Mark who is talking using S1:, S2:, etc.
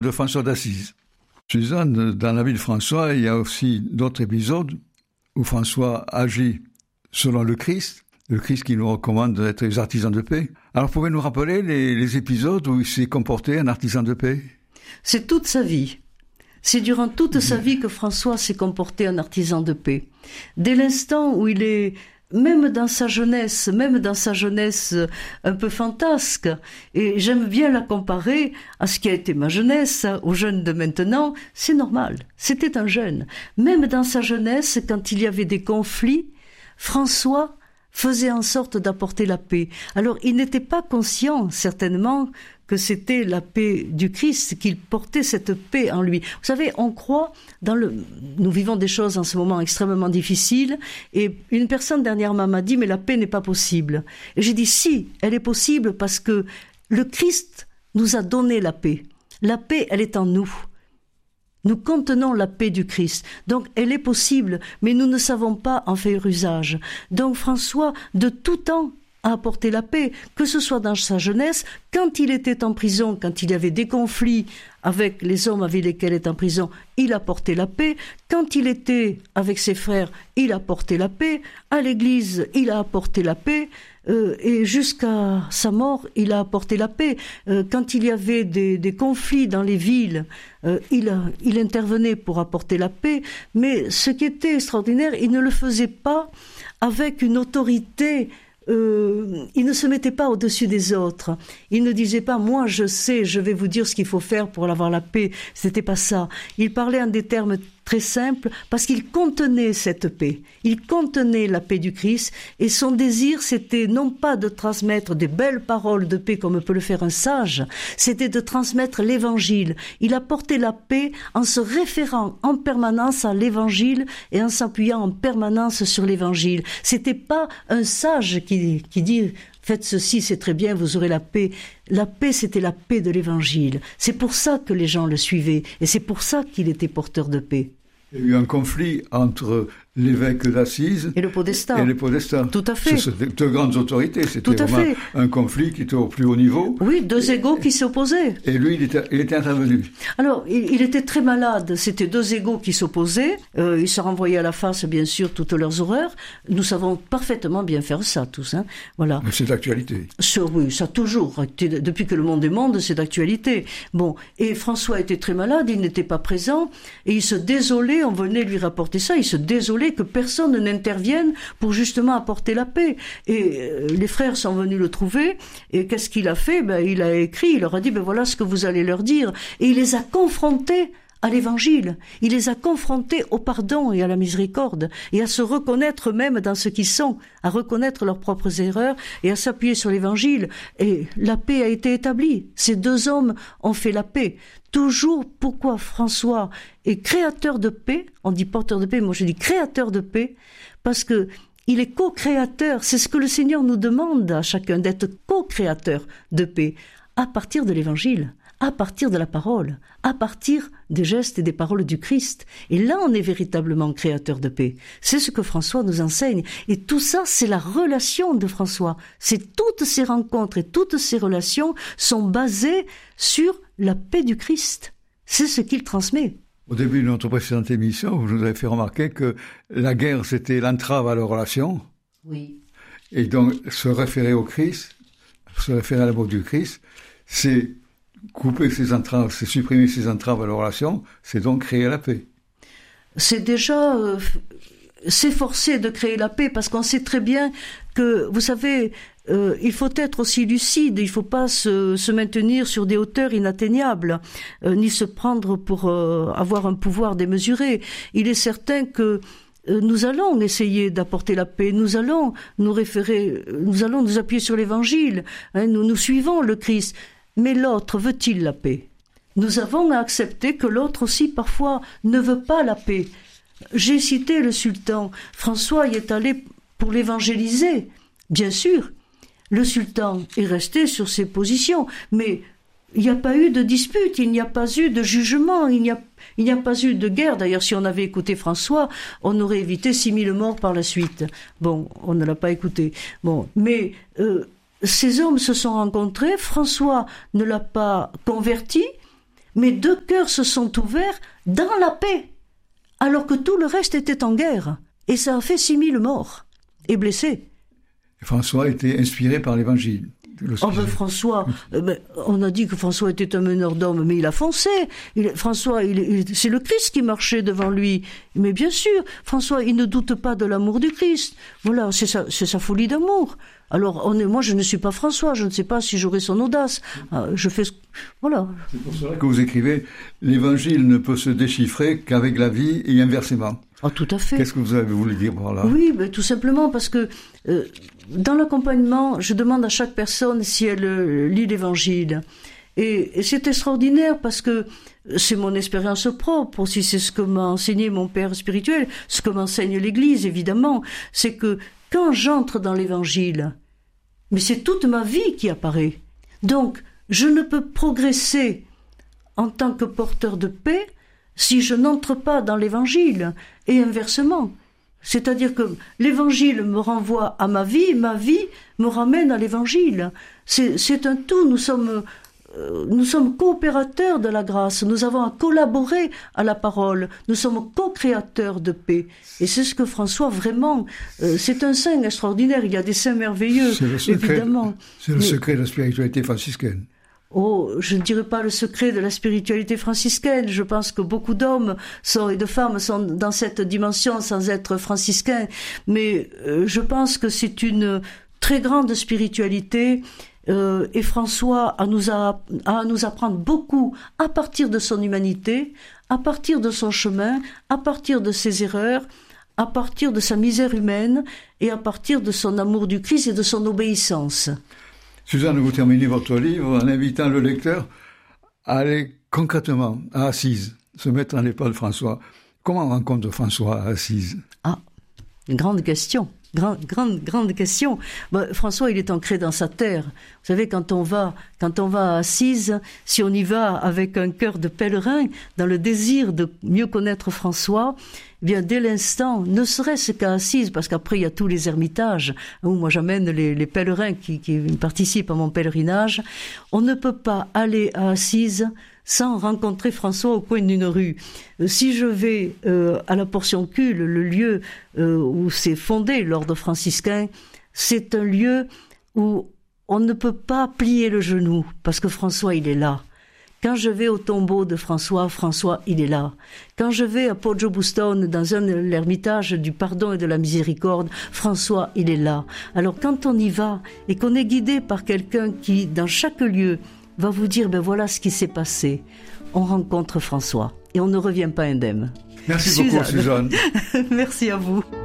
S1: de François d'Assise. Suzanne, dans la vie de François, il y a aussi d'autres épisodes où François agit selon le Christ qui nous recommande d'être des artisans de paix. Alors, pouvez-vous nous rappeler les épisodes où il s'est comporté un artisan de paix?
S2: C'est toute sa vie. C'est durant toute sa vie que François s'est comporté un artisan de paix. Dès l'instant où il est, même dans sa jeunesse un peu fantasque, et j'aime bien la comparer à ce qui a été ma jeunesse, aux jeunes de maintenant, c'est normal, c'était un jeune. Même dans sa jeunesse, quand il y avait des conflits, François faisait en sorte d'apporter la paix. Alors, il n'était pas conscient, certainement, que c'était la paix du Christ, qu'il portait cette paix en lui. Vous savez, on croit nous vivons des choses en ce moment extrêmement difficiles, et une personne dernièrement m'a dit, mais la paix n'est pas possible. Et j'ai dit, si, elle est possible parce que le Christ nous a donné la paix. La paix, elle est en nous. Nous contenons la paix du Christ. Donc, elle est possible, mais nous ne savons pas en faire usage. Donc, François, de tout temps, a apporté la paix, que ce soit dans sa jeunesse, quand il était en prison, quand il y avait des conflits avec les hommes avec lesquels il était en prison, il apportait la paix. Quand il était avec ses frères, il apportait la paix. À l'église, il a apporté la paix. Et jusqu'à sa mort, il a apporté la paix. Quand il y avait des conflits dans les villes, il intervenait pour apporter la paix. Mais ce qui était extraordinaire, il ne le faisait pas avec une autorité. Il ne se mettait pas au-dessus des autres. Il ne disait pas, moi je sais, je vais vous dire ce qu'il faut faire pour avoir la paix. C'était pas ça. Il parlait en des termes très simples parce qu'il contenait cette paix. Il contenait la paix du Christ, et son désir, c'était non pas de transmettre des belles paroles de paix comme peut le faire un sage, c'était de transmettre l'évangile. Il apportait la paix en se référant en permanence à l'évangile et en s'appuyant en permanence sur l'évangile. C'était pas un sage qui dit faites ceci, c'est très bien, vous aurez la paix. La paix, c'était la paix de l'évangile. C'est pour ça que les gens le suivaient, et c'est pour ça qu'il était porteur de paix.
S1: Il y a eu un conflit entre l'évêque d'Assise
S2: et le podestat. Tout à fait.
S1: C'était deux grandes autorités. C'était vraiment un conflit qui était au plus haut niveau.
S2: Oui, deux égos qui s'opposaient.
S1: Et lui, il était intervenu.
S2: Alors, il était très malade. C'était deux égos qui s'opposaient. Ils se renvoyaient à la face, bien sûr, toutes leurs horreurs. Nous savons parfaitement bien faire ça, tous. Hein. Voilà.
S1: Mais c'est d'actualité.
S2: Oui, ça toujours. Depuis que le monde est monde, c'est d'actualité. Bon, et François était très malade, il n'était pas présent, et il se désolait, on venait lui rapporter ça, il se désolait que personne n'intervienne pour justement apporter la paix. Et les frères sont venus le trouver, et qu'est-ce qu'il a fait? Il a écrit, il leur a dit, voilà ce que vous allez leur dire. Et il les a confrontés à l'évangile. Il les a confrontés au pardon et à la miséricorde, et à se reconnaître eux-mêmes dans ce qu'ils sont, à reconnaître leurs propres erreurs et à s'appuyer sur l'évangile. Et la paix a été établie. Ces deux hommes ont fait la paix. Toujours, pourquoi François est créateur de paix? On dit porteur de paix, moi je dis créateur de paix, parce que il est co-créateur. C'est ce que le Seigneur nous demande à chacun, d'être co-créateur de paix, à partir de l'évangile, à partir de la parole, à partir des gestes et des paroles du Christ. Et là, on est véritablement créateur de paix. C'est ce que François nous enseigne. Et tout ça, c'est la relation de François. C'est toutes ces rencontres et toutes ces relations sont basées sur la paix du Christ. C'est ce qu'il transmet.
S1: Au début de notre précédente émission, vous nous avez fait remarquer que la guerre, c'était l'entrave à la relation.
S2: Oui.
S1: Et donc, se référer au Christ, se référer à l'amour du Christ, c'est couper ces entraves, c'est supprimer ces entraves à la relation, c'est donc créer la paix.
S2: C'est déjà s'efforcer de créer la paix, parce qu'on sait très bien que, vous savez, il faut être aussi lucide, il ne faut pas se maintenir sur des hauteurs inatteignables, ni se prendre pour avoir un pouvoir démesuré. Il est certain que nous allons essayer d'apporter la paix, nous allons nous référer, nous allons nous appuyer sur l'évangile, hein, nous suivons le Christ. Mais l'autre veut-il la paix? Nous avons à accepter que l'autre aussi parfois ne veut pas la paix. J'ai cité le sultan. François y est allé pour l'évangéliser. Bien sûr, le sultan est resté sur ses positions, mais il n'y a pas eu de dispute, il n'y a pas eu de jugement, il n'y a pas eu de guerre. D'ailleurs, si on avait écouté François, on aurait évité 6000 morts par la suite. Bon, on ne l'a pas écouté. Bon, mais ces hommes se sont rencontrés, François ne l'a pas converti, mes 2 cœurs se sont ouverts dans la paix, alors que tout le reste était en guerre. Et ça a fait 6000 morts et blessés.
S1: François était inspiré par l'Évangile.
S2: François, on a dit que François était un meneur d'hommes, mais il a foncé. François, c'est le Christ qui marchait devant lui. Mais bien sûr, François, il ne doute pas de l'amour du Christ. Voilà, c'est sa folie d'amour. Alors, moi, je ne suis pas François, je ne sais pas si j'aurai son audace. Voilà.
S1: C'est pour cela que vous écrivez « L'Évangile ne peut se déchiffrer qu'avec la vie et inversement ».
S2: Ah, tout à fait.
S1: Qu'est-ce que vous avez voulu dire par là?
S2: Oui, tout simplement parce que dans l'accompagnement, je demande à chaque personne si elle lit l'Évangile. Et c'est extraordinaire parce que c'est mon expérience propre, aussi c'est ce que m'a enseigné mon père spirituel, ce que m'enseigne l'Église, évidemment. C'est que quand j'entre dans l'Évangile, mais c'est toute ma vie qui apparaît. Donc, je ne peux progresser en tant que porteur de paix si je n'entre pas dans l'Évangile, et inversement. C'est-à-dire que l'Évangile me renvoie à ma vie me ramène à l'Évangile. C'est un tout, nous sommes coopérateurs de la grâce, nous avons à collaborer à la parole, nous sommes co-créateurs de paix. Et c'est ce que François, vraiment, c'est un saint extraordinaire, il y a des saints merveilleux, évidemment.
S1: C'est le secret de la spiritualité franciscaine.
S2: Oh, je ne dirais pas le secret de la spiritualité franciscaine. Je pense que beaucoup d'hommes et de femmes sont dans cette dimension sans être franciscains. Mais je pense que c'est une très grande spiritualité. Et François a à nous apprendre beaucoup à partir de son humanité, à partir de son chemin, à partir de ses erreurs, à partir de sa misère humaine et à partir de son amour du Christ et de son obéissance.
S1: Suzanne, vous terminez votre livre en invitant le lecteur à aller concrètement à Assise, se mettre en les pas de François. Comment on rencontre François à Assise?
S2: Ah, une grande question. Grande question. François, il est ancré dans sa terre. Vous savez, quand on va à Assise, si on y va avec un cœur de pèlerin, dans le désir de mieux connaître François, eh bien, dès l'instant, ne serait-ce qu'à Assise, parce qu'après, il y a tous les ermitages, où moi j'amène les pèlerins qui participent à mon pèlerinage, on ne peut pas aller à Assise sans rencontrer François au coin d'une rue. Si je vais à la Portioncule, le lieu où s'est fondé l'ordre franciscain, c'est un lieu où on ne peut pas plier le genou, parce que François, il est là. Quand je vais au tombeau de François, il est là. Quand je vais à Poggio Bustone, dans l'ermitage du pardon et de la miséricorde, François, il est là. Alors quand on y va, et qu'on est guidé par quelqu'un qui, dans chaque lieu, va vous dire, voilà ce qui s'est passé. On rencontre François et on ne revient pas indemne.
S1: Merci beaucoup, Suzanne.
S2: Merci à vous.